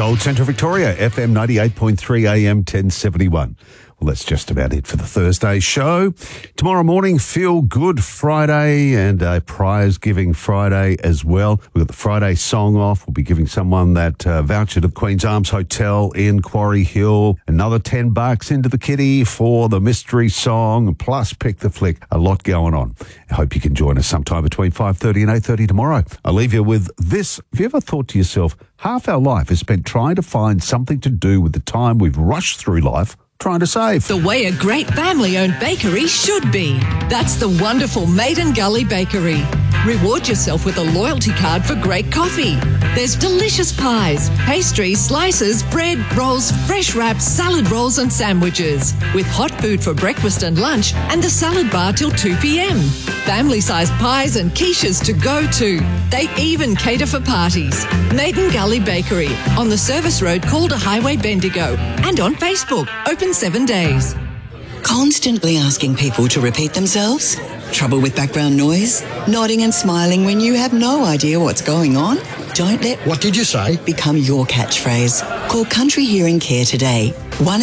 Gold Central Victoria, FM 98.3 AM 1071. Well, that's just about it for the Thursday show. Tomorrow morning, Feel Good Friday and a prize-giving Friday as well. We've got the Friday song off. We'll be giving someone that voucher to the Queen's Arms Hotel in Quarry Hill. Another $10 into the kitty for the mystery song, plus Pick the Flick. A lot going on. I hope you can join us sometime between 5:30 and 8:30 tomorrow. I'll leave you with this. Have you ever thought to yourself, half our life is spent trying to find something to do with the time we've rushed through life trying to save? The way a great family-owned bakery should be. That's the wonderful Maiden Gully Bakery. Reward yourself with a loyalty card for great coffee. There's delicious pies, pastries, slices, bread, rolls, fresh wraps, salad rolls and sandwiches. With hot food for breakfast and lunch and the salad bar till 2 p.m. Family-sized pies and quiches to go to. They even cater for parties. Maiden Gully Bakery on the service road Calder Highway, Bendigo, and on Facebook. Open 7 days. Constantly asking people to repeat themselves? Trouble with background noise? Nodding and smiling when you have no idea what's going on? Don't let "What did you say?" become your catchphrase. Call Country Hearing Care today.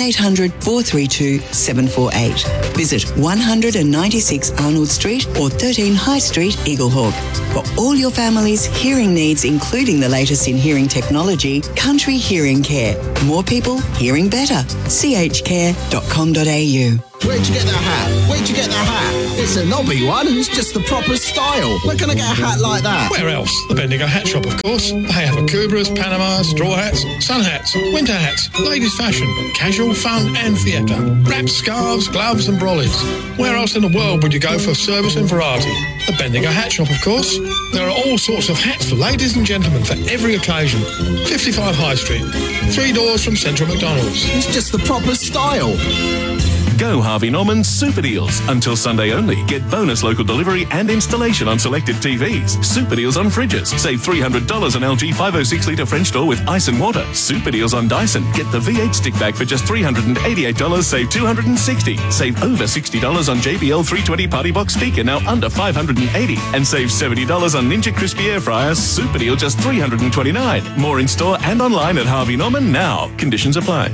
1-800-432-748. Visit 196 Arnold Street or 13 High Street, Eaglehawk. For all your family's hearing needs, including the latest in hearing technology, Country Hearing Care. More people hearing better. chcare.com.au. Where'd you get that hat? Where'd you get that hat? It's a knobby one and it's just the proper style. Where can I get a hat like that? Where else? The Bendigo Hat Shop, of course. They have Akubras, Panamas, straw hats, sun hats, winter hats, ladies' fashion, casual, fun and theatre, wraps, scarves, gloves and brollies. Where else in the world would you go for service and variety? The Bendigo Hat Shop, of course. There are all sorts of hats for ladies and gentlemen for every occasion. 55 High Street, 3 doors from Central McDonald's. It's just the proper style. Go Harvey Norman Super Deals. Until Sunday only. Get bonus local delivery and installation on selected TVs. Super Deals on fridges. Save $300 on LG 506 litre French door with ice and water. Super Deals on Dyson. Get the V8 stick bag for just $388. Save $260. Save over $60 on JBL 320 Party Box speaker, now under $580. And save $70 on Ninja Crispy Air Fryer. Super Deal just $329. More in store and online at Harvey Norman now. Conditions apply.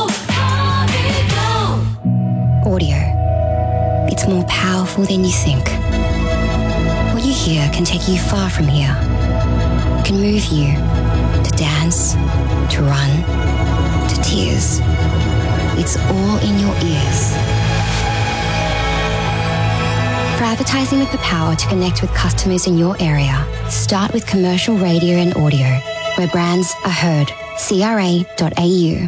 Audio. It's more powerful than you think. What you hear can take you far from here. It can move you to dance, to run, to tears. It's all in your ears. For advertising with the power to connect with customers in your area, start with commercial radio and audio, where brands are heard. CRA.au.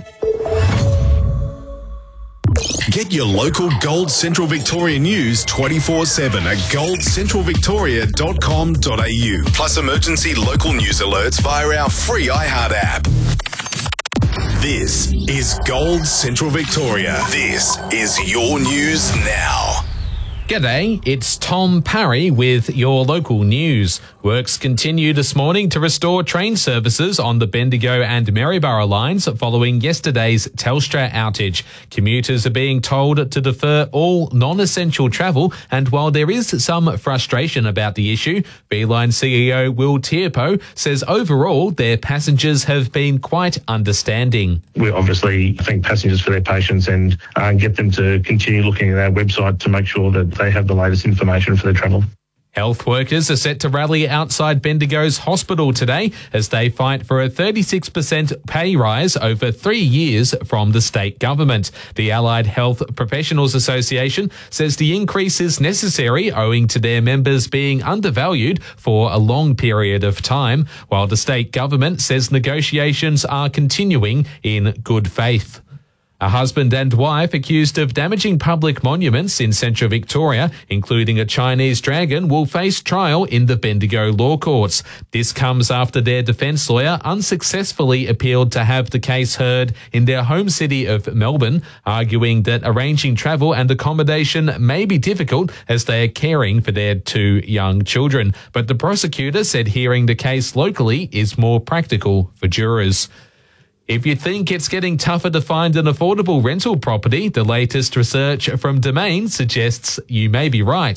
Get your local Gold Central Victoria news 24/7 at goldcentralvictoria.com.au. Plus emergency local news alerts via our free iHeart app. This is Gold Central Victoria. This is your news now. G'day, it's Tom Parry with your local news. Works continue this morning to restore train services on the Bendigo and Maryborough lines following yesterday's Telstra outage. Commuters are being told to defer all non-essential travel, and while there is some frustration about the issue, Beeline CEO Will Tierpo says overall their passengers have been quite understanding. We obviously thank passengers for their patience and get them to continue looking at our website to make sure that they have the latest information for their travel. Health workers are set to rally outside Bendigo's hospital today as they fight for a 36% pay rise over 3 years from the state government. The Allied Health Professionals Association says the increase is necessary owing to their members being undervalued for a long period of time, while the state government says negotiations are continuing in good faith. A husband and wife accused of damaging public monuments in central Victoria, including a Chinese dragon, will face trial in the Bendigo Law Courts. This comes after their defence lawyer unsuccessfully appealed to have the case heard in their home city of Melbourne, arguing that arranging travel and accommodation may be difficult as they are caring for their 2 young children. But the prosecutor said hearing the case locally is more practical for jurors. If you think it's getting tougher to find an affordable rental property, the latest research from Domain suggests you may be right.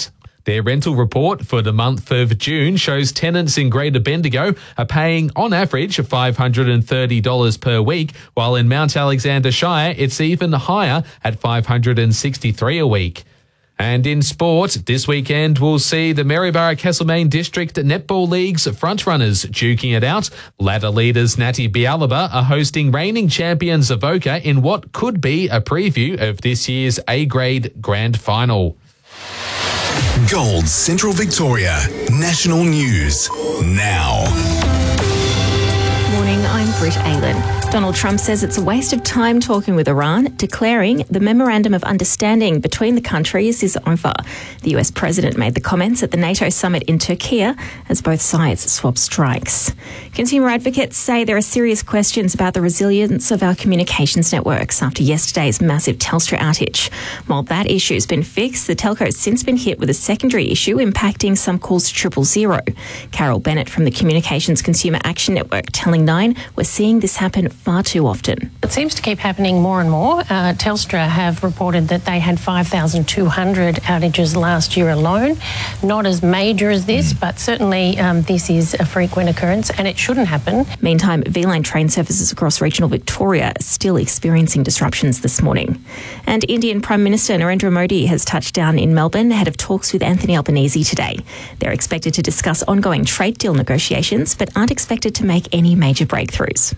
Their rental report for the month of June shows tenants in Greater Bendigo are paying on average $530 per week, while in Mount Alexander Shire it's even higher at $563 a week. And in sport, this weekend we'll see the Maryborough-Castlemaine District Netball League's frontrunners duking it out. Ladder leaders Natty Bialaba are hosting reigning champions Avoca in what could be a preview of this year's A-grade grand final. Gold Central Victoria National News now. Morning, I'm Britt Aylan. Donald Trump says it's a waste of time talking with Iran, declaring the Memorandum of Understanding between the countries is over. The US President made the comments at the NATO summit in Turkey as both sides swap strikes. Consumer advocates say there are serious questions about the resilience of our communications networks after yesterday's massive Telstra outage. While that issue has been fixed, the telco has since been hit with a secondary issue impacting some calls to 000. Carol Bennett from the Communications Consumer Action Network telling Nine we're seeing this happen far too often. It seems to keep happening more and more. Telstra have reported that they had 5,200 outages last year alone. Not as major as this, but certainly this is a frequent occurrence and it shouldn't happen. Meantime, V-Line train services across regional Victoria are still experiencing disruptions this morning. And Indian Prime Minister Narendra Modi has touched down in Melbourne ahead of talks with Anthony Albanese today. They're expected to discuss ongoing trade deal negotiations, but aren't expected to make any major breakthroughs.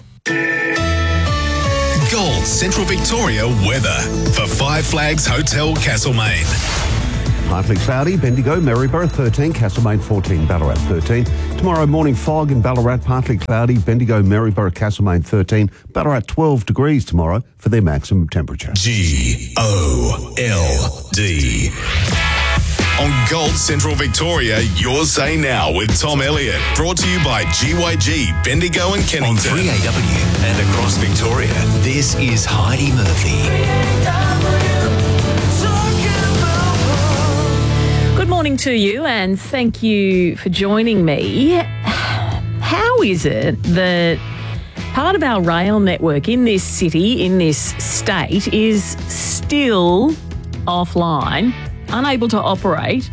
Gold Central Victoria weather for Five Flags Hotel Castlemaine. Partly cloudy, Bendigo, Maryborough 13, Castlemaine 14, Ballarat 13. Tomorrow morning fog in Ballarat, partly cloudy, Bendigo, Maryborough, Castlemaine 13, Ballarat 12 degrees tomorrow for their maximum temperature. GOLD. On Gold Central Victoria, your say now with Tom Elliott. Brought to you by GYG, Bendigo and Kennington. On 3AW and across Victoria, this is Heidi Murphy. Good morning to you and thank you for joining me. How is it that part of our rail network in this city, in this state, is still offline, unable to operate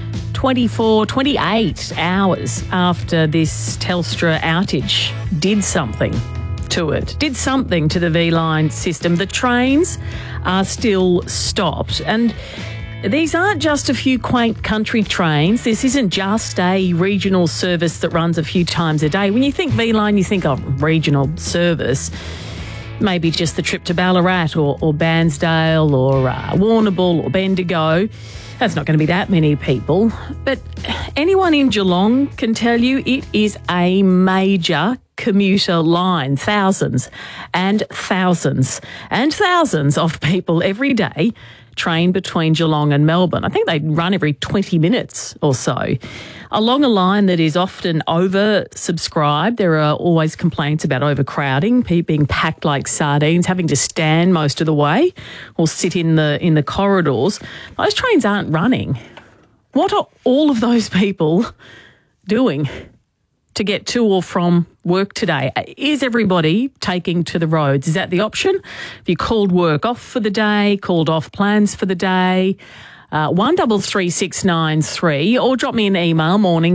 28 hours after this Telstra outage did something to it, did something to the V-Line system? The trains are still stopped, and these aren't just a few quaint country trains. This isn't just a regional service that runs a few times a day. When you think V-Line, you think of regional service. Maybe just the trip to Ballarat or Bairnsdale or Warrnambool or Bendigo. That's not going to be that many people. But anyone in Geelong can tell you it is a major commuter line. Thousands and thousands and thousands of people every day train between Geelong and Melbourne. I think they run every 20 minutes or so. Along a line that is often oversubscribed, there are always complaints about overcrowding, people being packed like sardines, having to stand most of the way or sit in the corridors. Those trains aren't running. What are all of those people doing to get to or from work today? Is everybody taking to the roads? Is that the option? Have you called work off for the day, called off plans for the day? 133693 or drop me an email,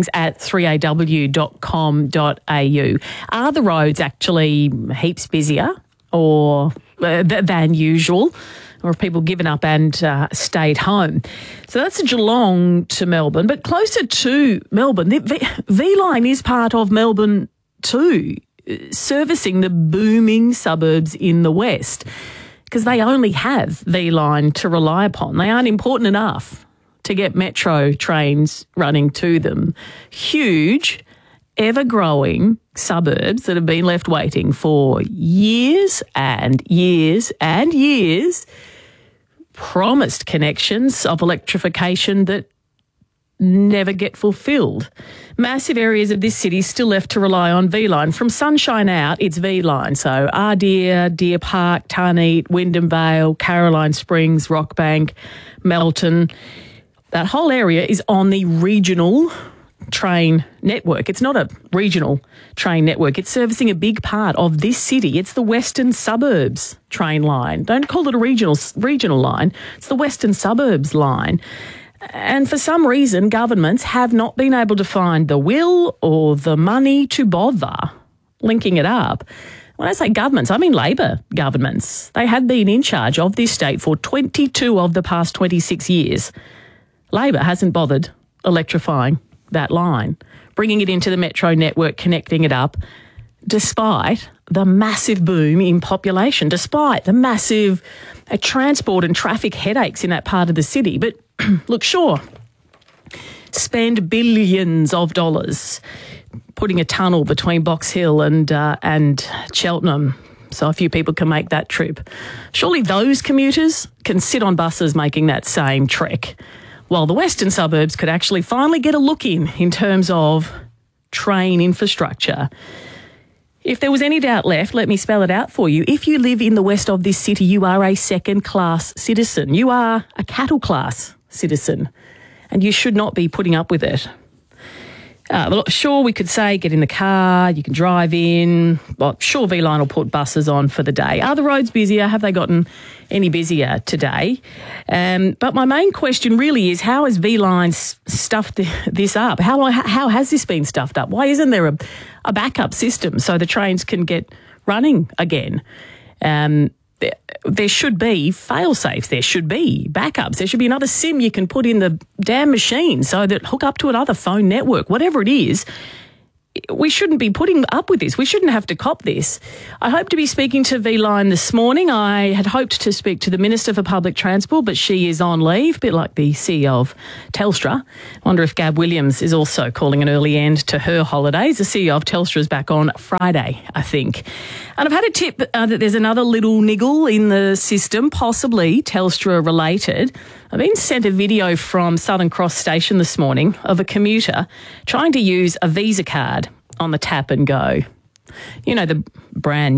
mornings@3aw.com.au. Are the roads actually heaps busier or than usual? Or have people given up and stayed home? So that's Geelong to Melbourne, but closer to Melbourne, the V-Line is part of Melbourne too, servicing the booming suburbs in the west, because they only have V-Line to rely upon. They aren't important enough to get metro trains running to them. Huge, ever-growing suburbs that have been left waiting for years and years and years, promised connections of electrification that never get fulfilled. Massive areas of this city still left to rely on V-Line. From Sunshine out, it's V-Line. So Ardeer, Deer Park, Tarneet, Wyndham Vale, Caroline Springs, Rockbank, Melton. That whole area is on the regional train network. It's not a regional train network. It's servicing a big part of this city. It's the Western Suburbs train line. Don't call it a regional line. It's the Western Suburbs line. And for some reason, governments have not been able to find the will or the money to bother linking it up. When I say governments, I mean Labor governments. They have been in charge of this state for 22 of the past 26 years. Labor hasn't bothered electrifying that line, bringing it into the metro network, connecting it up, despite the massive boom in population, despite the massive transport and traffic headaches in that part of the city. But look, sure, spend billions of dollars putting a tunnel between Box Hill and Cheltenham so a few people can make that trip. Surely those commuters can sit on buses making that same trek, while the western suburbs could actually finally get a look in terms of train infrastructure. If there was any doubt left, let me spell it out for you. If you live in the west of this city, you are a second-class citizen. You are a cattle-class citizen, and you should not be putting up with it. Sure, we could say get in the car, you can drive in. Well, sure, V-Line will put buses on for the day. Are the roads busier? Have they gotten any busier today? But my main question really is, how has V-Line stuffed this up? How has this been stuffed up? Why isn't there a backup system so the trains can get running again? There should be fail-safes, there should be backups, there should be another SIM you can put in the damn machine so that hook up to another phone network, whatever it is. We shouldn't be putting up with this. We shouldn't have to cop this. I hope to be speaking to V-Line this morning. I had hoped to speak to the Minister for Public Transport, but she is on leave, a bit like the CEO of Telstra. I wonder if Gab Williams is also calling an early end to her holidays. The CEO of Telstra is back on Friday, I think. And I've had a tip that there's another little niggle in the system, possibly Telstra related. I've been sent a video from Southern Cross Station this morning of a commuter trying to use a Visa card on the Tap and Go. You know, the brand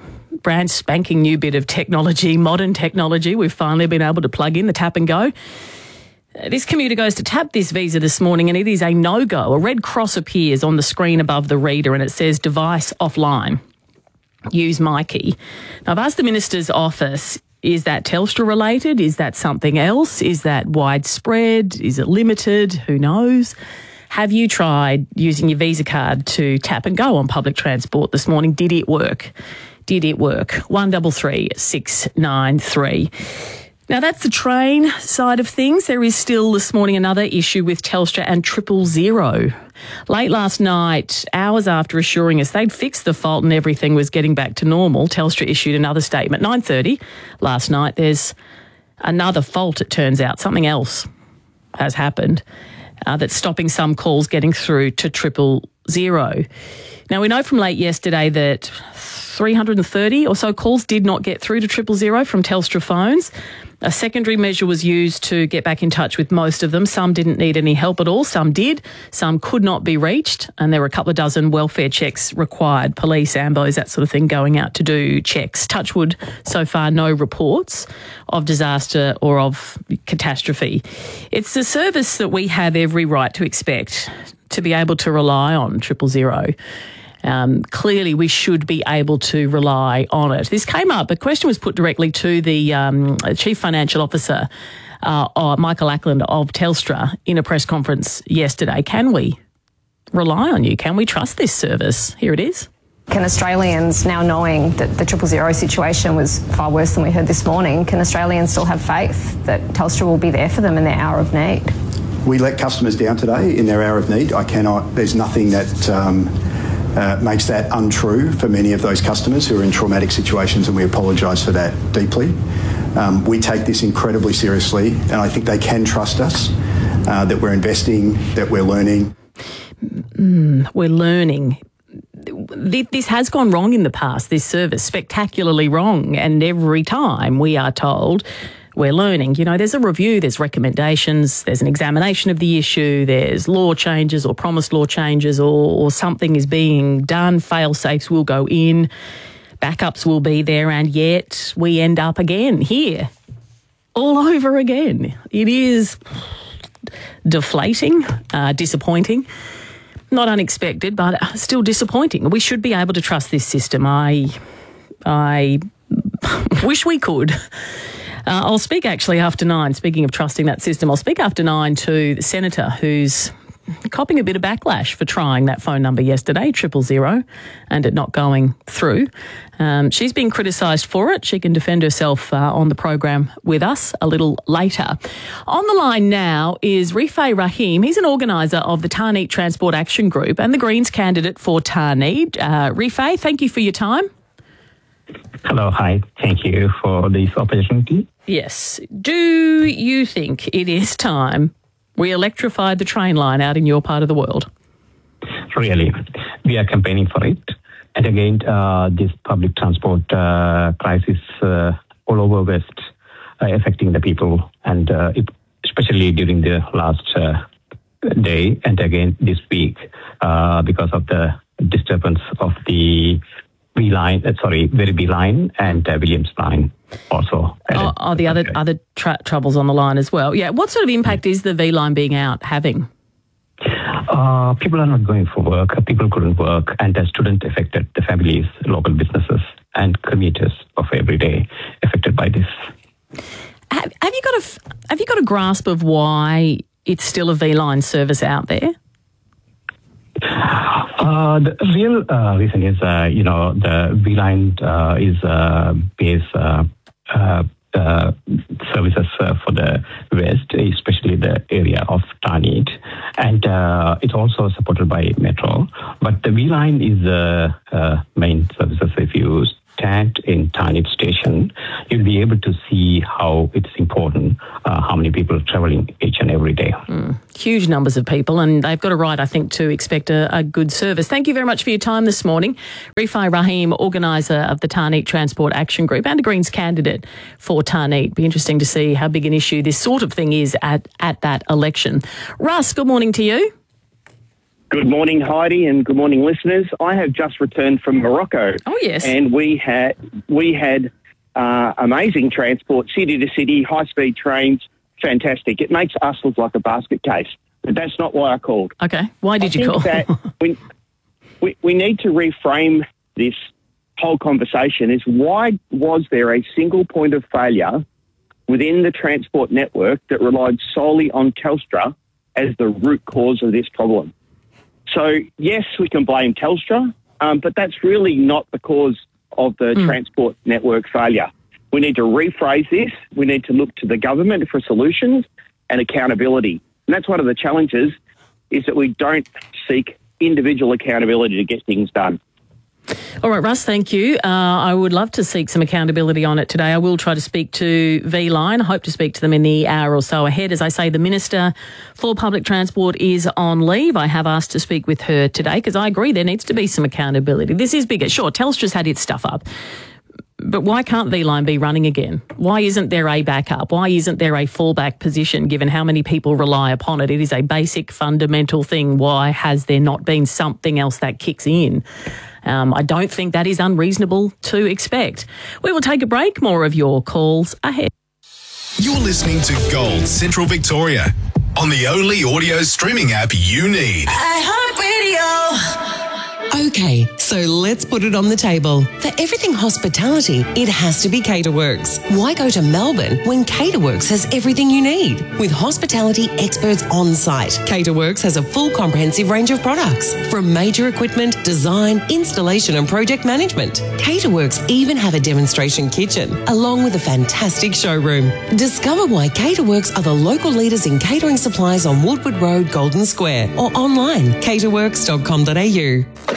spanking new bit of technology, modern technology we've finally been able to plug in, the Tap and Go. This commuter goes to tap this Visa this morning and it is a no-go. A red cross appears on the screen above the reader and it says device offline. Use my key. Now, I've asked the Minister's office, is that Telstra related? Is that something else? Is that widespread? Is it limited? Who knows? Have you tried using your Visa card to tap and go on public transport this morning? Did it work? Did it work? 133 693. Now, that's the train side of things. There is still this morning another issue with Telstra and 000. Late last night, hours after assuring us they'd fixed the fault and everything was getting back to normal, Telstra issued another statement. 9:30 last night, there's another fault, it turns out. Something else has happened that's stopping some calls getting through to 000. Now, we know from late yesterday that 330 or so calls did not get through to 000 from Telstra phones. A secondary measure was used to get back in touch with most of them. Some didn't need any help at all. Some did. Some could not be reached. And there were a couple of dozen welfare checks required. Police, ambos, that sort of thing, going out to do checks. Touchwood, so far, no reports of disaster or of catastrophe. It's a service that we have every right to expect to be able to rely on, 000. Clearly, we should be able to rely on it. This came up, a question was put directly to the Chief Financial Officer, Michael Ackland of Telstra, in a press conference yesterday. Can we rely on you? Can we trust this service? Here it is. Can Australians, now knowing that the 000 situation was far worse than we heard this morning, can Australians still have faith that Telstra will be there for them in their hour of need? We let customers down today in their hour of need. There's nothing that makes that untrue for many of those customers who are in traumatic situations, and we apologise for that deeply. We take this incredibly seriously, and I think they can trust us, that we're investing, that we're learning. We're learning. This has gone wrong in the past, this service, spectacularly wrong, and every time we are told we're learning. You know, there's a review, there's recommendations, there's an examination of the issue, there's law changes or promised law changes, or something is being done, fail-safes will go in, backups will be there, and yet we end up again here, all over again. It is deflating, disappointing, not unexpected, but still disappointing. We should be able to trust this system. I wish we could. I'll speak actually after 9, speaking of trusting that system, I'll speak after 9 to the Senator who's copping a bit of backlash for trying that phone number yesterday, 000, and it not going through. She's been criticised for it. She can defend herself on the program with us a little later. On the line now is Rifai Rahim. He's an organiser of the Tarneit Transport Action Group and the Greens candidate for Tarneit. Rifai, thank you for your time. Hello, hi. Thank you for this opportunity. Yes. Do you think it is time we electrified the train line out in your part of the world? Really, we are campaigning for it. And again, this public transport crisis all over West affecting the people, and especially during the last day and again this week because of the disturbance of the Werribee line and Williams line also. The other troubles on the line as well. Yeah, what sort of impact is the V line being out having? People are not going for work. People couldn't work, and the student affected, the families, local businesses, and commuters of every day affected by this. Have you got a grasp of why it's still a V line service out there? The real reason is, the V line is base services for the West, especially the area of Tarneit, and it's also supported by Metro. But the V line is the main services. If you stand in Tarneit station, you'll be able to see how it's important, how many people are travelling each and every day. Huge numbers of people, and they've got a right, I think, to expect a good service. Thank you very much for your time this morning. Rifai Rahim, organiser of the Tarneit Transport Action Group and a Greens candidate for Tarneit. Be interesting to see how big an issue this sort of thing is at that election. Russ, good morning to you. Good morning, Heidi, and good morning, listeners. I have just returned from Morocco. Oh, yes. And we had amazing transport, city to city, high-speed trains, fantastic. It makes us look like a basket case, but that's not why I called. Okay. Why did you call? That we need to reframe this whole conversation is why was there a single point of failure within the transport network that relied solely on Telstra as the root cause of this problem? So, yes, we can blame Telstra, but that's really not the cause of the transport network failure. We need to rephrase this. We need to look to the government for solutions and accountability. And that's one of the challenges, is that we don't seek individual accountability to get things done. All right, Russ, thank you. I would love to seek some accountability on it today. I will try to speak to V-Line. I hope to speak to them in the hour or so ahead. As I say, the Minister for Public Transport is on leave. I have asked to speak with her today because I agree there needs to be some accountability. This is bigger. Sure, Telstra's had its stuff up. But why can't V-Line be running again? Why isn't there a backup? Why isn't there a fallback position given how many people rely upon it? It is a basic fundamental thing. Why has there not been something else that kicks in? I don't think that is unreasonable to expect. We will take a break. More of your calls ahead. You're listening to Gold Central Victoria on the only audio streaming app you need. iHeartRadio. Okay, so let's put it on the table. For everything hospitality, it has to be Caterworks. Why go to Melbourne when Caterworks has everything you need? With hospitality experts on site, Caterworks has a full comprehensive range of products, from major equipment, design, installation and project management. Caterworks even have a demonstration kitchen, along with a fantastic showroom. Discover why Caterworks are the local leaders in catering supplies on Woodward Road, Golden Square, or online, caterworks.com.au.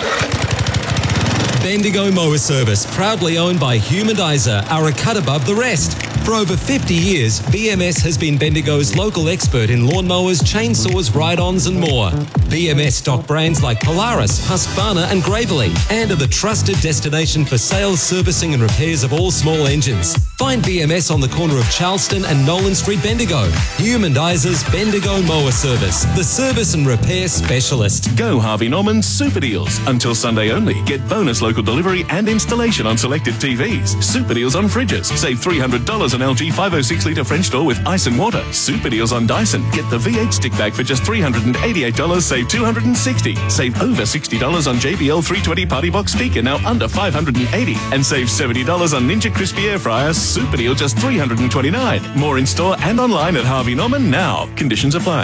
Bendigo Mower Service, proudly owned by Humanizer, are a cut above the rest. For over 50 years, BMS has been Bendigo's local expert in lawnmowers, chainsaws, ride-ons and more. BMS stock brands like Polaris, Husqvarna and Gravely, and are the trusted destination for sales, servicing and repairs of all small engines. Find BMS on the corner of Charleston and Nolan Street, Bendigo. Humandizer's Bendigo Mower Service, the service and repair specialist. Go Harvey Norman's Super Deals. Until Sunday only. Get bonus local local delivery and installation on selected TVs. Super deals on fridges. Save $300 on LG 506-litre French door with ice and water. Super deals on Dyson. Get the V8 stick bag for just $388. Save $260. Save over $60 on JBL 320 Party Box speaker, now under $580. And save $70 on Ninja Crispy Air Fryer. Super deal just $329. More in store and online at Harvey Norman now. Conditions apply.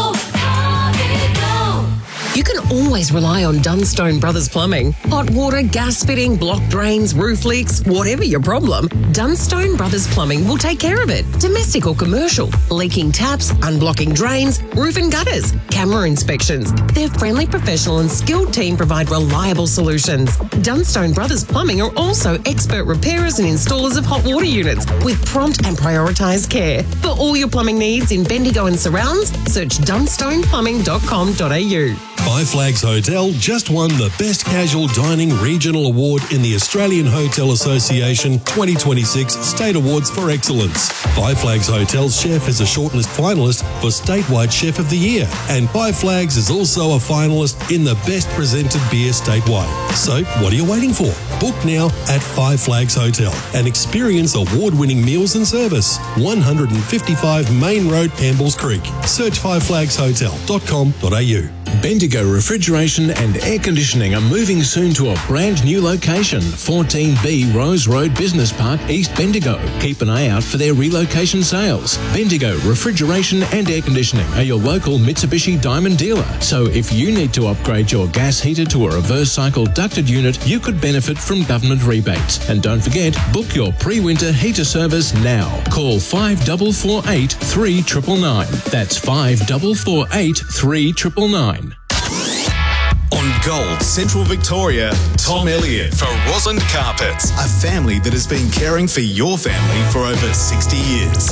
You can always rely on Dunstone Brothers Plumbing. Hot water, gas fitting, blocked drains, roof leaks, whatever your problem, Dunstone Brothers Plumbing will take care of it. Domestic or commercial, leaking taps, unblocking drains, roof and gutters, camera inspections. Their friendly, professional and skilled team provide reliable solutions. Dunstone Brothers Plumbing are also expert repairers and installers of hot water units with prompt and prioritised care. For all your plumbing needs in Bendigo and surrounds, search dunstoneplumbing.com.au. Five Flags Hotel just won the Best Casual Dining Regional Award in the Australian Hotel Association 2026 State Awards for Excellence. Five Flags Hotel's chef is a shortlist finalist for Statewide Chef of the Year, and Five Flags is also a finalist in the Best Presented Beer statewide. So, what are you waiting for? Book now at Five Flags Hotel and experience award-winning meals and service. 155 Main Road, Campbells Creek. Search fiveflagshotel.com.au. Bendigo Refrigeration and Air Conditioning are moving soon to a brand new location, 14B Rose Road Business Park, East Bendigo. Keep an eye out for their relocation sales. Bendigo Refrigeration and Air Conditioning are your local Mitsubishi Diamond dealer. So if you need to upgrade your gas heater to a reverse cycle ducted unit, you could benefit from government rebates. And don't forget, book your pre-winter heater service now. Call 5448 3999. That's 5448 3999. On Gold Central Victoria, Tom Elliott for Rosalind Carpets, a family that has been caring for your family for over 60 years.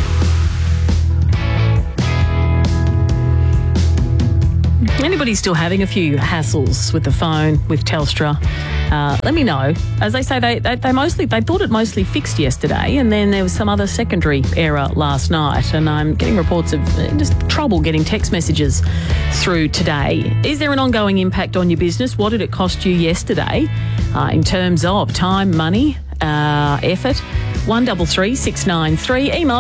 Anybody still having a few hassles with the phone, with Telstra, let me know. As they say, they thought it mostly fixed yesterday, and then there was some other secondary error last night, and I'm getting reports of just trouble getting text messages through today. Is there an ongoing impact on your business? What did it cost you yesterday in terms of time, money, effort? 133 693. Email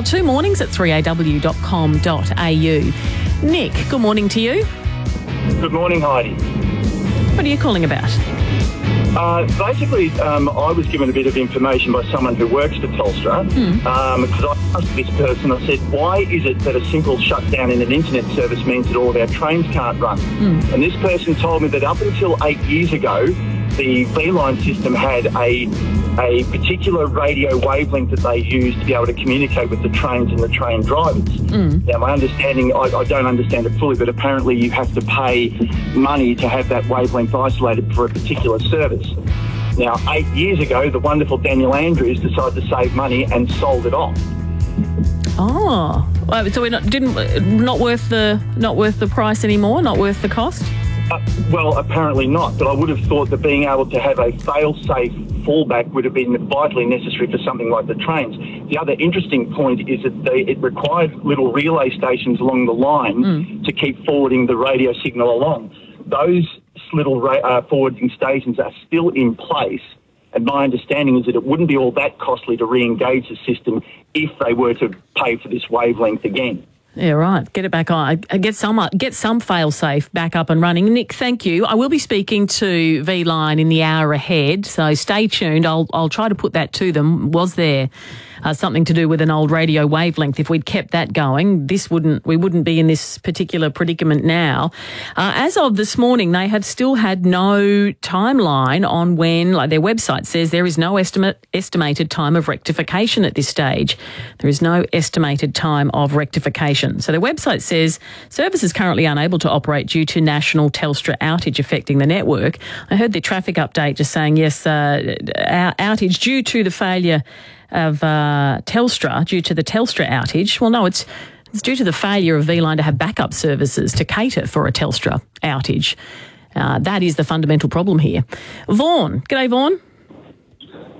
2mornings@3aw.com.au. Nick, good morning to you. Good morning, Heidi. What are you calling about? Basically, I was given a bit of information by someone who works for Telstra, because I asked this person, I said, why is it that a simple shutdown in an internet service means that all of our trains can't run? And this person told me that up until 8 years ago, the V-Line system had a particular radio wavelength that they used to be able to communicate with the trains and the train drivers. Now, my understanding, I don't understand it fully, but apparently you have to pay money to have that wavelength isolated for a particular service. Now, 8 years ago, the wonderful Daniel Andrews decided to save money and sold it off. Oh, so we're not worth the price anymore, not worth the cost? Well, apparently not, but I would have thought that being able to have a fail-safe fallback would have been vitally necessary for something like the trains. The other interesting point is that it required little relay stations along the line to keep forwarding the radio signal along. Those little forwarding stations are still in place, and my understanding is that it wouldn't be all that costly to re-engage the system if they were to pay for this wavelength again. Yeah, right. Get it back on. Get some fail-safe back up and running. Nick, thank you. I will be speaking to V-Line in the hour ahead, so stay tuned. I'll try to put that to them. Was there something to do with an old radio wavelength? If we'd kept that going, we wouldn't be in this particular predicament now. As of this morning, they still had no timeline on when, like their website says, there is no estimated time of rectification at this stage. There is no estimated time of rectification. So their website says service is currently unable to operate due to national Telstra outage affecting the network. I heard the traffic update just saying, yes, outage due to the failure of Telstra, due to the Telstra outage. Well, no, it's due to the failure of V-Line to have backup services to cater for a Telstra outage. That is the fundamental problem here. Vaughan. G'day, Vaughan.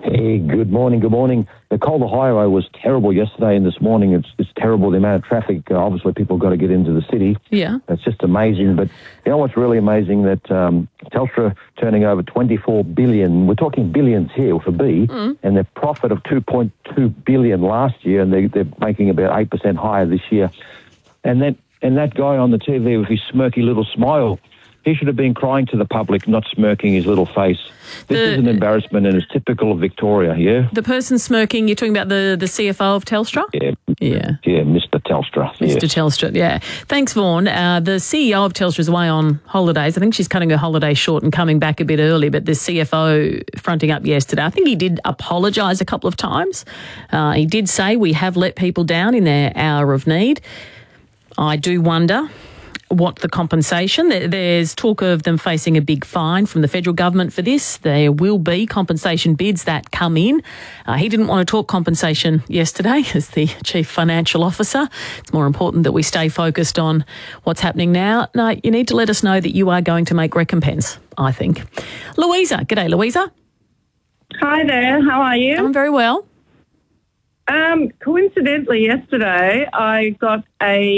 Hey, good morning. Good morning. The Calder Highway was terrible yesterday and this morning. It's terrible, the amount of traffic. Obviously, people have got to get into the city. Yeah. It's just amazing. But you know what's really amazing? That Telstra turning over $24 billion. We're talking billions here with a B. And their profit of $2.2 billion last year, and they're making about 8% higher this year. And that guy on the TV with his smirky little smile, he should have been crying to the public, not smirking his little face. This is an embarrassment, and it's typical of Victoria, yeah? The person smirking, you're talking about the CFO of Telstra? Yeah, Mr. Telstra. Mr. Telstra, yeah. Thanks, Vaughan. The CEO of Telstra is away on holidays. I think she's cutting her holiday short and coming back a bit early, but the CFO fronting up yesterday, I think he did apologise a couple of times. He did say we have let people down in their hour of need. I do wonder what the compensation. There's talk of them facing a big fine from the federal government for this. There will be compensation bids that come in. He didn't want to talk compensation yesterday as the Chief Financial Officer. It's more important that we stay focused on what's happening now. No, you need to let us know that you are going to make recompense, I think. Louisa. G'day, Louisa. Hi there. How are you? I'm very well. Coincidentally, yesterday I got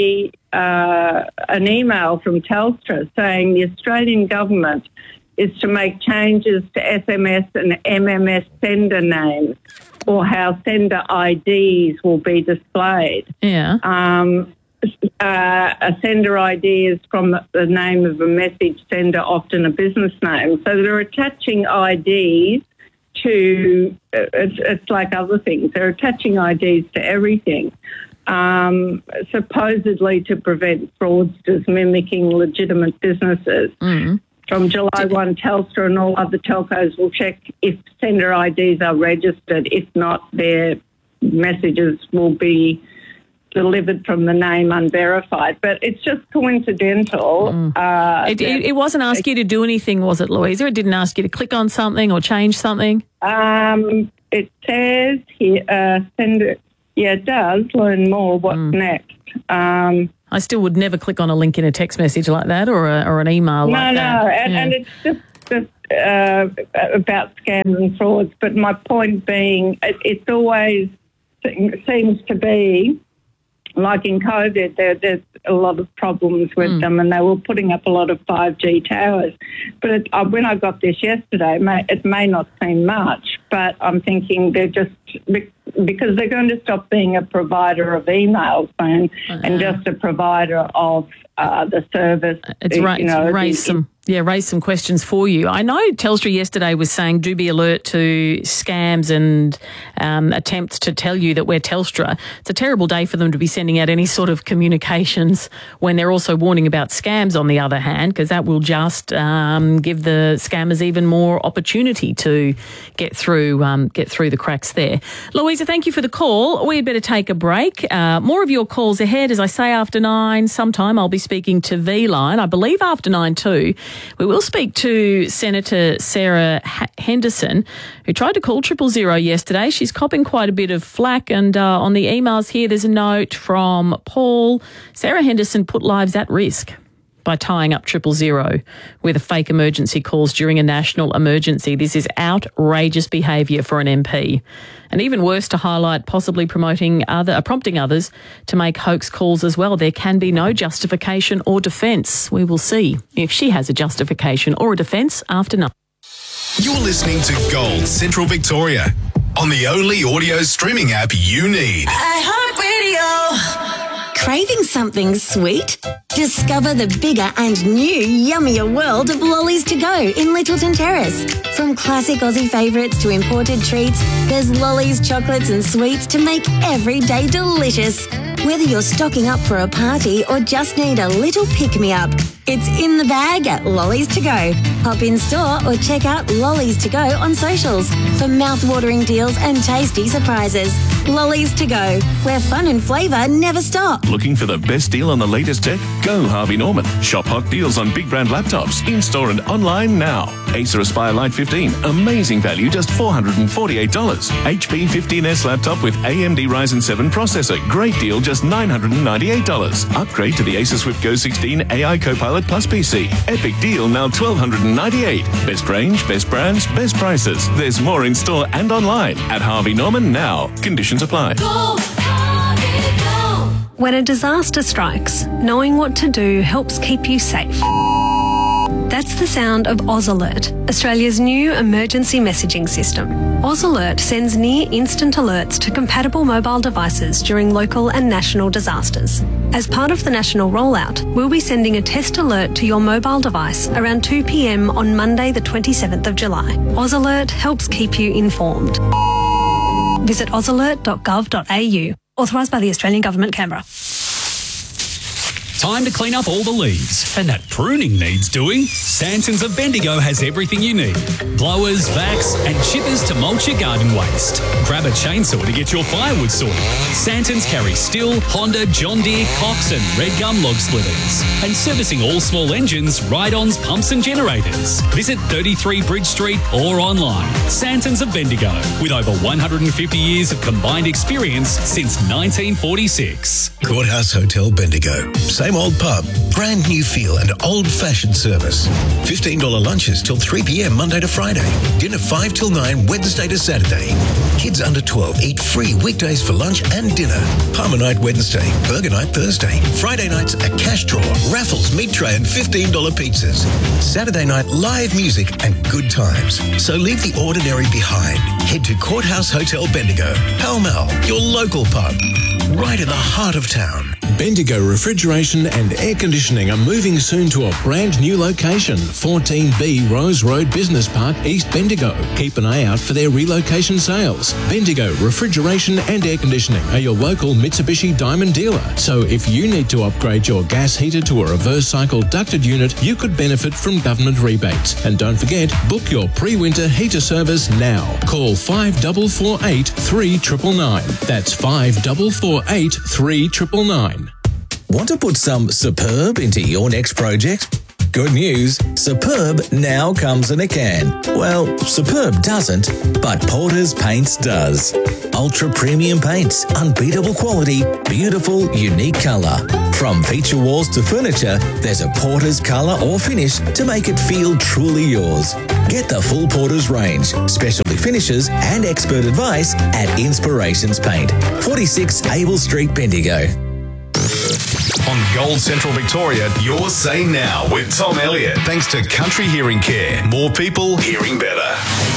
an email from Telstra saying the Australian government is to make changes to SMS and MMS sender names, or how sender IDs will be displayed. Yeah. A sender ID is from the name of a message sender, often a business name. So they're attaching IDs to, it's like other things. They're attaching IDs to everything, supposedly to prevent fraudsters mimicking legitimate businesses. From July 1, Telstra and all other telcos will check if sender IDs are registered. If not, their messages will be delivered from the name unverified. But it's just coincidental. It wasn't ask you to do anything, was it, Louisa? It didn't ask you to click on something or change something? It says here, sender. Yeah, it does. Learn more. What's next? I still would never click on a link in a text message like that or an email like that. No, and it's just about scams and frauds. But my point being, it's always seems to be, like in COVID, there's a lot of problems with them, and they were putting up a lot of 5G towers. But when I got this yesterday, it may not seem much, but I'm thinking they're just, because they're going to stop being a provider of emails soon and just a provider of the service. It's raise some questions for you. I know Telstra yesterday was saying do be alert to scams and attempts to tell you that we're Telstra. It's a terrible day for them to be sending out any sort of communications when they're also warning about scams on the other hand, because that will just give the scammers even more opportunity to get through the cracks there. Louisa, thank you for the call. We had better take a break. More of your calls ahead. As I say, after 9, sometime I'll be speaking to V-Line. I believe after 9 too. We will speak to Senator Sarah Henderson, who tried to call 000 yesterday. She's copping quite a bit of flack, and on the emails here there's a note from Paul. Sarah Henderson put lives at risk by tying up 000 with fake emergency calls during a national emergency. This is outrageous behaviour for an MP. And even worse, to highlight possibly prompting others to make hoax calls as well. There can be no justification or defence. We will see if she has a justification or a defence after 9. You're listening to Gold Central Victoria on the only audio streaming app you need. iHeartRadio. Craving something sweet? Discover the bigger and new yummier world of Lollies to Go in Littleton Terrace. From classic Aussie favourites to imported treats, there's Lollies, chocolates and sweets to make every day delicious. Whether you're stocking up for a party or just need a little pick-me-up, it's in the bag at Lollies to Go. Hop in store or check out Lollies to Go on socials for mouth-watering deals and tasty surprises. Lollies to Go, where fun and flavour never stop. Looking for the best deal on the latest tech? Go Harvey Norman. Shop hot deals on big brand laptops, in-store and online now. Acer Aspire Lite 15, amazing value, just $448. HP 15S laptop with AMD Ryzen 7 processor, great deal, just $998. Upgrade to the Acer Swift Go 16 AI Copilot Plus PC. Epic deal, now $1,299. $1.98. Best range, best brands, best prices. There's more in store and online at Harvey Norman now. Conditions apply. When a disaster strikes, knowing what to do helps keep you safe. That's the sound of Oz Alert, Australia's new emergency messaging system. Oz Alert sends near-instant alerts to compatible mobile devices during local and national disasters. As part of the national rollout, we'll be sending a test alert to your mobile device around 2 p.m. on Monday the 27th of July. Oz Alert helps keep you informed. Visit ozalert.gov.au. Authorised by the Australian Government, Canberra. Time to clean up all the leaves. And that pruning needs doing. Santons of Bendigo has everything you need. Blowers, vacs and chippers to mulch your garden waste. Grab a chainsaw to get your firewood sorted. Santons carry Stihl, Honda, John Deere, Cox and Red Gum log splitters. And servicing all small engines, ride-ons, pumps and generators. Visit 33 Bridge Street or online. Santons of Bendigo, with over 150 years of combined experience since 1946. Courthouse Hotel Bendigo. Same old pub, brand new feel and old-fashioned service. $15 lunches till 3 p.m. Monday to Friday. Dinner 5 till 9 Wednesday to Saturday. Kids under 12 eat free weekdays for lunch and dinner. Palmer night Wednesday, burger night Thursday. Friday nights a cash draw, raffles, meat tray and $15 pizzas. Saturday night live music and good times. So leave the ordinary behind. Head to Courthouse Hotel Bendigo, Pall Mall, your local pub, right in the heart of town. Bendigo Refrigeration and Air Conditioning are moving soon to a brand new location, 14B Rose Road Business Park, East Bendigo. Keep an eye out for their relocation sales. Bendigo Refrigeration and Air Conditioning are your local Mitsubishi Diamond dealer. So if you need to upgrade your gas heater to a reverse cycle ducted unit, you could benefit from government rebates. And don't forget, book your pre-winter heater service now. Call 5448 3999. That's 5448 3999. Want to put some Superb into your next project? Good news, Superb now comes in a can. Well, Superb doesn't, but Porter's Paints does. Ultra premium paints, unbeatable quality, beautiful, unique colour. From feature walls to furniture, there's a Porter's colour or finish to make it feel truly yours. Get the full Porter's range, specialty finishes and expert advice at Inspirations Paint, 46 Abel Street, Bendigo. On Gold Central Victoria, your say now with Tom Elliott. Thanks to Country Hearing Care. More people hearing better.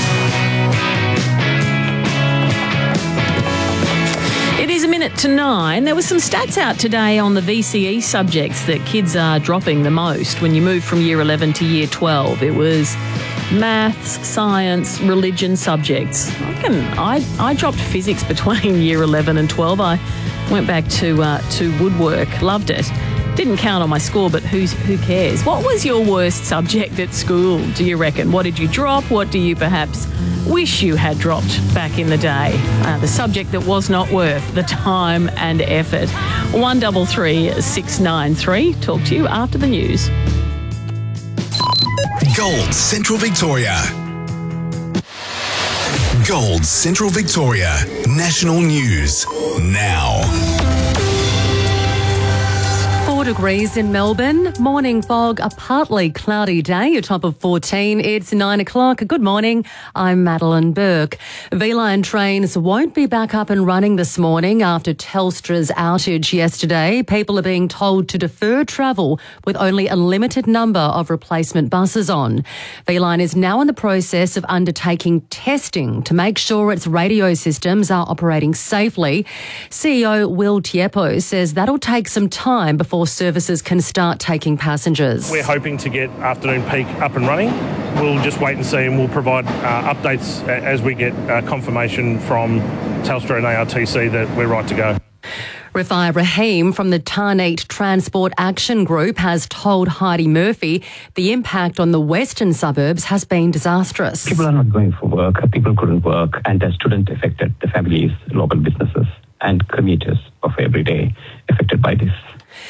It is 8:09. There were some stats out today on the VCE subjects that kids are dropping the most when you move from year 11 to year 12. It was maths, science, religion subjects. I dropped physics between year 11 and 12. I went back to woodwork. Loved it. Didn't count on my score, but who cares? What was your worst subject at school, do you reckon? What did you drop? What do you perhaps wish you had dropped back in the day? The subject that was not worth the time and effort. 133 693. Talk to you after the news. Gold Central Victoria. Gold Central Victoria. National News now. 4 degrees in Melbourne. Morning fog, a partly cloudy day, a top of 14. It's 9 o'clock. Good morning. I'm Madeline Burke. V-Line trains won't be back up and running this morning after Telstra's outage yesterday. People are being told to defer travel with only a limited number of replacement buses on. V-Line is now in the process of undertaking testing to make sure its radio systems are operating safely. CEO Will Tiepo says that'll take some time before services can start taking passengers. We're hoping to get afternoon peak up and running. We'll just wait and see, and we'll provide updates as we get confirmation from Telstra and ARTC that we're right to go. Rafai Rahim from the Tarneit Transport Action Group has told Heidi Murphy the impact on the western suburbs has been disastrous. People are not going for work, people couldn't work, and the student affected the families, local businesses and commuters of every day affected by this.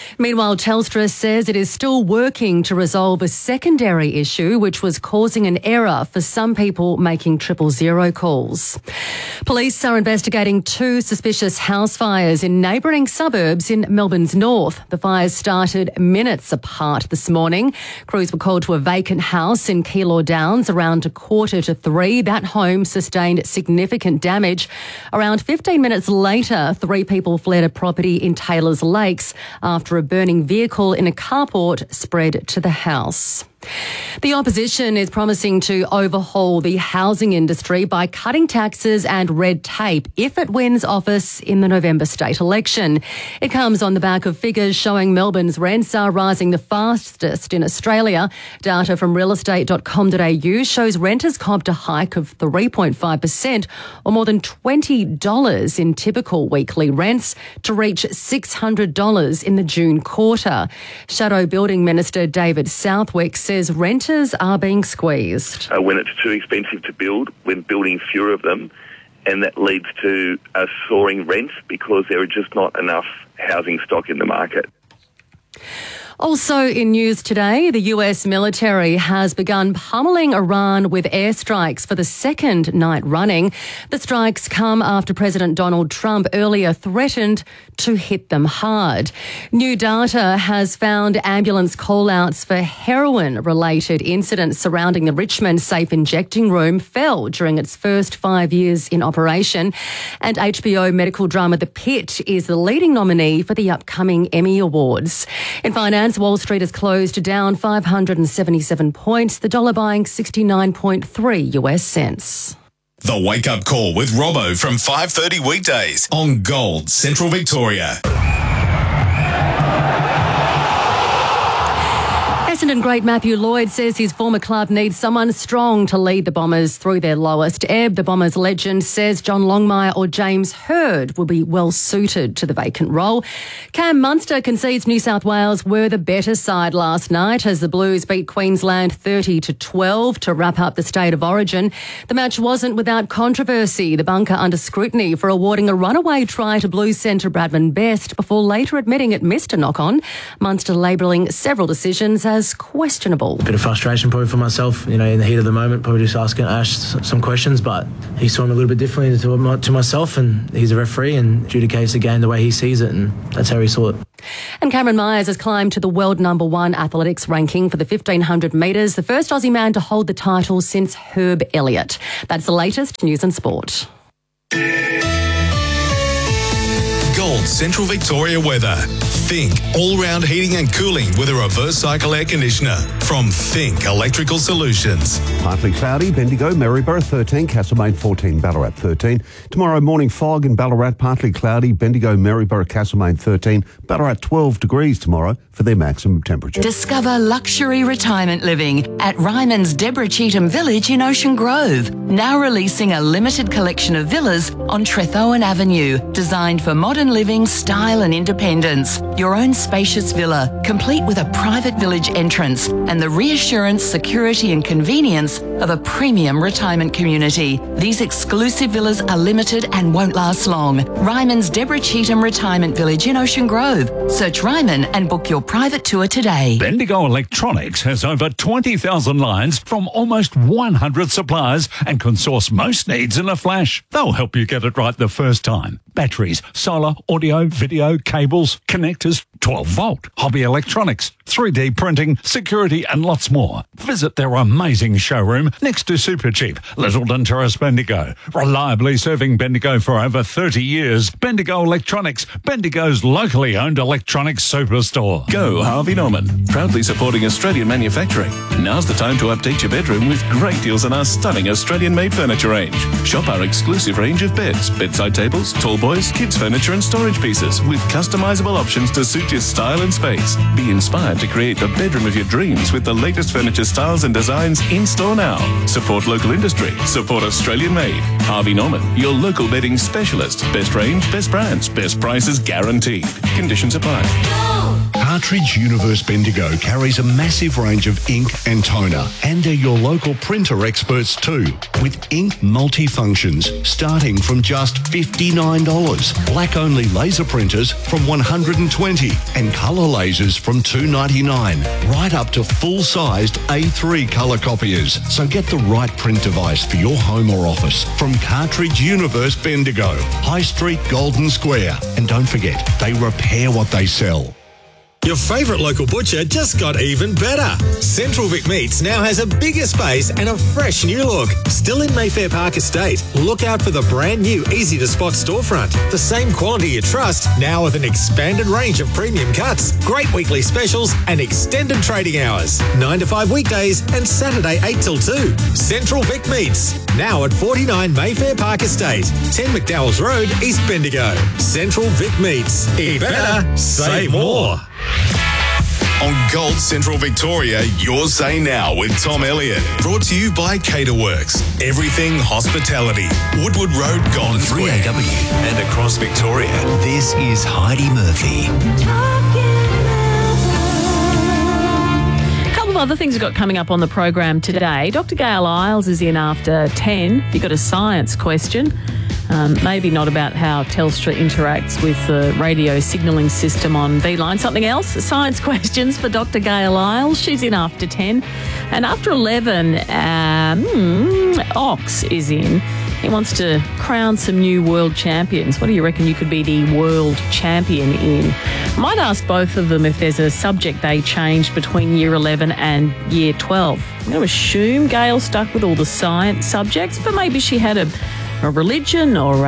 Meanwhile, Telstra says it is still working to resolve a secondary issue which was causing an error for some people making 000 calls. Police are investigating 2 suspicious house fires in neighbouring suburbs in Melbourne's north. The fires started minutes apart this morning. Crews were called to a vacant house in Keilor Downs around 2:45. That home sustained significant damage. Around 15 minutes later, 3 people fled a property in Taylor's Lakes after a burning vehicle in a carport spread to the house. The opposition is promising to overhaul the housing industry by cutting taxes and red tape if it wins office in the November state election. It comes on the back of figures showing Melbourne's rents are rising the fastest in Australia. Data from realestate.com.au shows renters copped a hike of 3.5% or more than $20 in typical weekly rents to reach $600 in the June quarter. Shadow Building Minister David Southwick says renters are being squeezed. When it's too expensive to build, when building fewer of them, and that leads to soaring rents because there are just not enough housing stock in the market. Also in news today, the US military has begun pummeling Iran with airstrikes for the second night running. The strikes come after President Donald Trump earlier threatened to hit them hard. New data has found ambulance call-outs for heroin-related incidents surrounding the Richmond Safe Injecting Room fell during its first 5 years in operation. And HBO medical drama The Pit is the leading nominee for the upcoming Emmy Awards. In finance, Wall Street has closed down 577 points, the dollar buying 69.3 US cents. The Wake Up Call with Robbo from 5:30 weekdays on Gold Central Victoria. Essendon great Matthew Lloyd says his former club needs someone strong to lead the Bombers through their lowest ebb. The Bombers legend says John Longmire or James Hird will be well suited to the vacant role. Cam Munster concedes New South Wales were the better side last night as the Blues beat Queensland 30-12 to wrap up the State of Origin. The match wasn't without controversy. The bunker under scrutiny for awarding a runaway try to Blues centre Bradman Best before later admitting it missed a knock-on. Munster labelling several decisions as questionable. A bit of frustration probably for myself, in the heat of the moment, probably just asking Ash some questions, but he saw him a little bit differently to myself, and he's a referee and adjudicates the game the way he sees it, and that's how he saw it. And Cameron Myers has climbed to the world #1 athletics ranking for the 1500 metres, the first Aussie man to hold the title since Herb Elliott. That's the latest news and sport. Gold Central Victoria weather. Think all-round heating and cooling with a reverse cycle air conditioner from Think Electrical Solutions. Partly cloudy, Bendigo, Maryborough 13, Castlemaine 14, Ballarat 13. Tomorrow morning fog in Ballarat, partly cloudy, Bendigo, Maryborough, Castlemaine 13, Ballarat 12 degrees tomorrow for their maximum temperature. Discover luxury retirement living at Ryman's Deborah Cheetham Village in Ocean Grove. Now releasing a limited collection of villas on Trethowan Avenue, designed for modern living, style and independence. Your own spacious villa, complete with a private village entrance and the reassurance, security and convenience of a premium retirement community. These exclusive villas are limited and won't last long. Ryman's Deborah Cheetham Retirement Village in Ocean Grove. Search Ryman and book your private tour today. Bendigo Electronics has over 20,000 lines from almost 100 suppliers and can source most needs in a flash. They'll help you get it right the first time. Batteries, solar, audio, video, cables, connectors, 12-volt, hobby electronics, 3D printing, security and lots more. Visit their amazing showroom next to Supercheap, Littleton Terrace, Bendigo. Reliably serving Bendigo for over 30 years. Bendigo Electronics, Bendigo's locally owned electronics superstore. Go Harvey Norman, proudly supporting Australian manufacturing. Now's the time to update your bedroom with great deals on our stunning Australian-made furniture range. Shop our exclusive range of beds, bedside tables, tall boys, kids furniture and storage pieces with customizable options to suit your style and space. Be inspired to create the bedroom of your dreams with the latest furniture styles and designs in store now. Support local industry. Support Australian made. Harvey Norman, your local bedding specialist. Best range, best brands, best prices guaranteed. Conditions apply. Cartridge Universe Bendigo carries a massive range of ink and toner, and they're your local printer experts too, with ink multifunctions starting from just $59, black-only laser printers from $120, and colour lasers from $299, right up to full-sized A3 colour copiers. So get the right print device for your home or office from Cartridge Universe Bendigo, High Street, Golden Square. And don't forget, they repair what they sell. Your favourite local butcher just got even better. Central Vic Meats now has a bigger space and a fresh new look. Still in Mayfair Park Estate. Look out for the brand new easy-to-spot storefront. The same quality you trust, now with an expanded range of premium cuts, great weekly specials and extended trading hours. 9 to 5 weekdays and Saturday 8 till 2. Central Vic Meats, now at 49 Mayfair Park Estate, 10 McDowell's Road, East Bendigo. Central Vic Meats. Eat better, save more. On Gold Central Victoria, Your Say Now with Tom Elliott. Brought to you by Caterworks. Everything hospitality. Woodward Road, Golden Square. 3AW and across Victoria, this is Heidi Murphy. A couple of other things we've got coming up on the program today. Dr. Gail Isles is in after 10. If you've got a science question, maybe not about how Telstra interacts with the radio signalling system on V-Line. Something else, science questions for Dr. Gail Isles. She's in after 10. And after 11, Ox is in. He wants to crown some new world champions. What do you reckon you could be the world champion in? Might ask both of them if there's a subject they changed between Year 11 and Year 12. I'm going to assume Gail stuck with all the science subjects, but maybe she had a religion or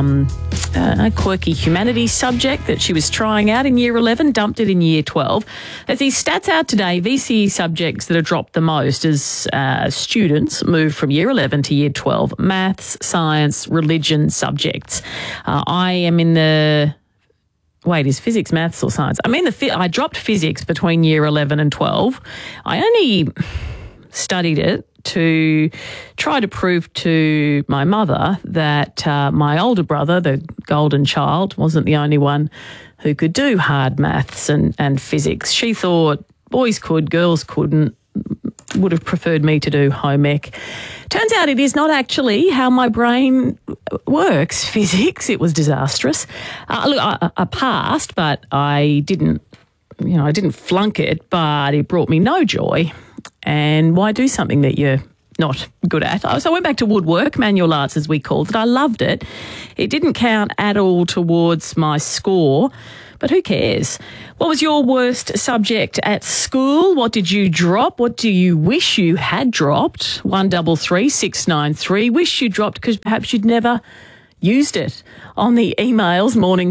a quirky humanities subject that she was trying out in Year 11, dumped it in Year 12. As these stats out today, VCE subjects that are dropped the most as students move from Year 11 to Year 12, maths, science, religion subjects. I am in the... Wait, is physics, maths or science? I dropped physics between Year 11 and 12. I only studied it to try to prove to my mother that my older brother, the golden child, wasn't the only one who could do hard maths and physics. She thought boys could, girls couldn't, would have preferred me to do home ec. Turns out it is not actually how my brain works, physics. It was disastrous. Look, I passed, but I didn't flunk it, but it brought me no joy. And why do something that you're not good at? So I went back to woodwork, manual arts as we called it. I loved it. It didn't count at all towards my score, but who cares? What was your worst subject at school? What did you drop? What do you wish you had dropped? 133 693. Wish you dropped because perhaps you'd never used it. On the emails,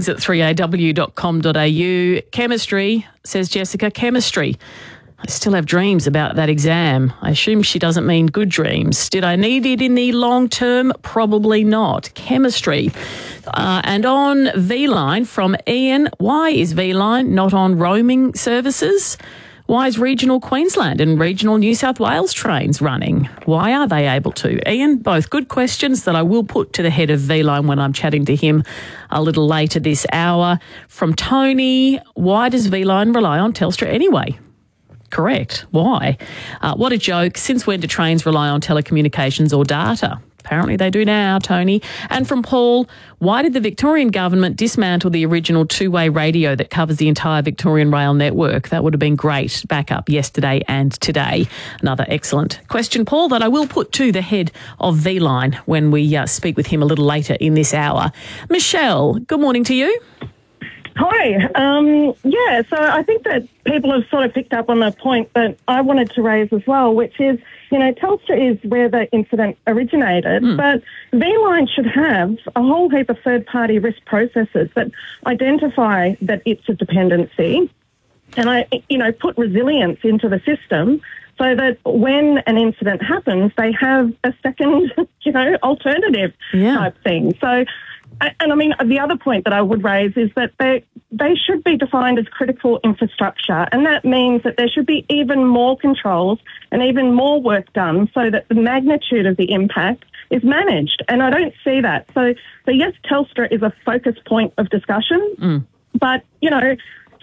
mornings@3aw.com.au. Chemistry, says Jessica, chemistry. I still have dreams about that exam. I assume she doesn't mean good dreams. Did I need it in the long term? Probably not. Chemistry. And on V-Line from Ian, why is V-Line not on roaming services? Why is regional Queensland and regional New South Wales trains running? Why are they able to? Ian, both good questions that I will put to the head of V-Line when I'm chatting to him a little later this hour. From Tony, why does V-Line rely on Telstra anyway? Correct. Why? What a joke. Since when do trains rely on telecommunications or data? Apparently they do now, Tony. And from Paul, why did the Victorian government dismantle the original two-way radio that covers the entire Victorian rail network? That would have been great backup yesterday and today. Another excellent question, Paul, that I will put to the head of V-Line when we speak with him a little later in this hour. Michelle, good morning to you. Hi. So I think that people have sort of picked up on the point that I wanted to raise as well, which is, Telstra is where the incident originated, but V-Line should have a whole heap of third-party risk processes that identify that it's a dependency and, put resilience into the system so that when an incident happens, they have a second, alternative type thing. So, the other point that I would raise is that they should be defined as critical infrastructure, and that means that there should be even more controls and even more work done so that the magnitude of the impact is managed. And I don't see that. So yes, Telstra is a focus point of discussion, but,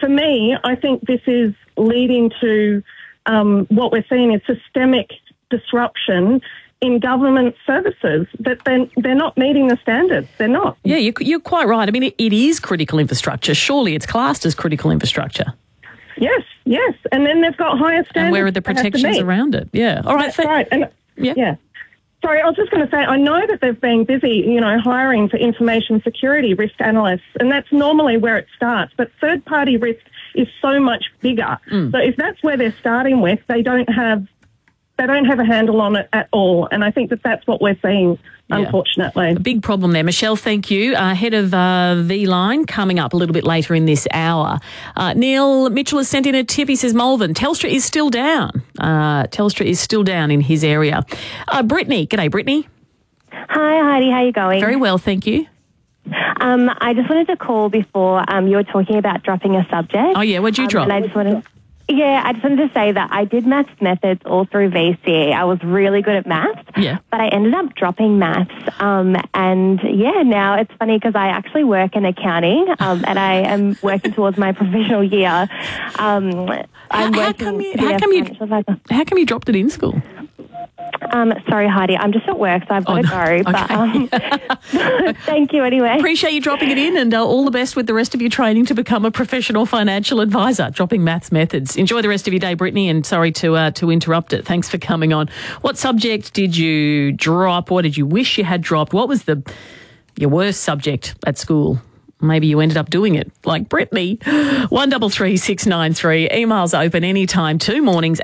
for me, I think this is leading to what we're seeing is systemic disruption in government services, that they're not meeting the standards. They're not. Yeah, you're quite right. I mean, it is critical infrastructure. Surely it's classed as critical infrastructure. Yes. And then they've got higher standards. And where are the protections around it? Yeah. All right. That's right. And yeah. Sorry, I was just going to say, I know that they've been busy, hiring for information security risk analysts, and that's normally where it starts. But third-party risk is so much bigger. So if that's where they're starting with, they don't have a handle on it at all. And I think that's what we're seeing, unfortunately. A big problem there. Michelle, thank you. Head of V-Line coming up a little bit later in this hour. Neil Mitchell has sent in a tip. He says, Malvern, Telstra is still down. Telstra is still down in his area. Brittany. G'day, Brittany. Hi, Heidi. How are you going? Very well, thank you. I just wanted to call before you were talking about dropping a subject. Oh, yeah. What'd you drop? And I just wanted to say that I did maths methods all through VCE. I was really good at maths, but I ended up dropping maths. Now it's funny because I actually work in accounting and I am working towards my professional year. How come you dropped it in school? Sorry, Heidi, I'm just at work, so I've got to go. But thank you anyway. Appreciate you dropping it in, and all the best with the rest of your training to become a professional financial advisor, dropping maths methods. Enjoy the rest of your day, Brittany, and sorry to interrupt it. Thanks for coming on. What subject did you drop? What did you wish you had dropped? What was your worst subject at school? Maybe you ended up doing it, like Brittany. 133693. Emails open anytime to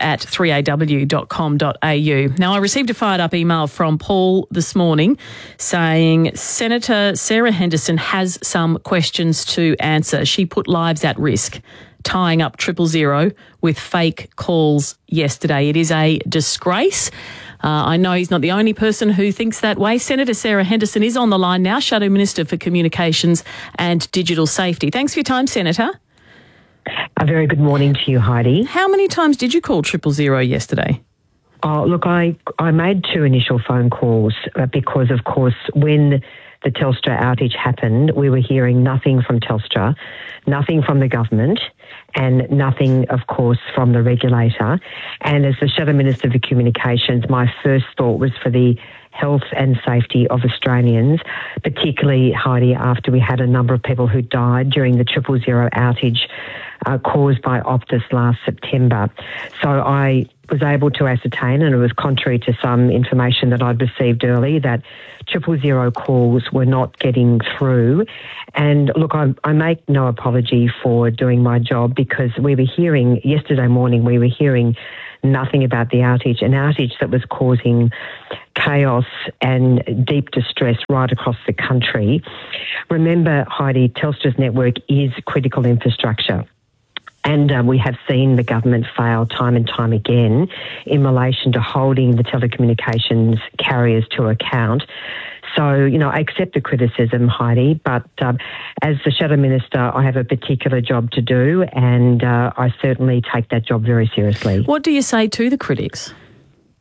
mornings@3aw.com.au. Now, I received a fired-up email from Paul this morning saying Senator Sarah Henderson has some questions to answer. She put lives at risk, tying up 000 with fake calls yesterday. It is a disgrace. I know he's not the only person who thinks that way. Senator Sarah Henderson is on the line now, Shadow Minister for Communications and Digital Safety. Thanks for your time, Senator. A very good morning to you, Heidi. How many times did you call 000 yesterday? Oh, look, I made 2 initial phone calls because, of course, when the Telstra outage happened, we were hearing nothing from Telstra, nothing from the government, and nothing, of course, from the regulator. And as the Shadow Minister for Communications, my first thought was for the health and safety of Australians, particularly, Heidi, after we had a number of people who died during the 000 outage caused by Optus last September. So I was able to ascertain, and it was contrary to some information that I'd received early, that 000 calls were not getting through. And look, I make no apology for doing my job, because yesterday morning we were hearing nothing about the outage, an outage that was causing chaos and deep distress right across the country. Remember, Heidi, Telstra's network is critical infrastructure. And we have seen the government fail time and time again in relation to holding the telecommunications carriers to account. So, I accept the criticism, Heidi, but as the Shadow Minister, I have a particular job to do, and I certainly take that job very seriously. What do you say to the critics?